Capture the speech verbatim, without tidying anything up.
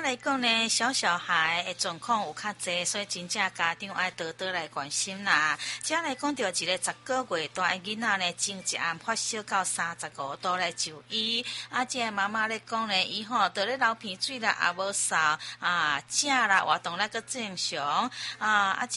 来讲呢，小小孩的状况有较济，所以真正家长爱多多来关心啦。接下来讲到一个十个月大的囡仔呢，前一暗发烧到三十五度来就医，啊，这个妈妈咧讲呢，伊吼得咧流鼻水啦，也无扫啊，正啦，活动那个正常啊，啊。